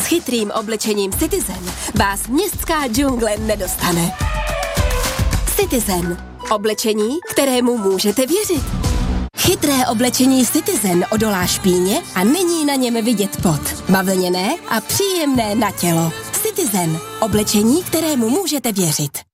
S chytrým oblečením Citizen vás městská džungle nedostane. Citizen. Oblečení, kterému můžete věřit. Chytré oblečení Citizen odolá špíně a není na něm vidět pot. Bavlněné a příjemné na tělo. Citizen. Oblečení, kterému můžete věřit.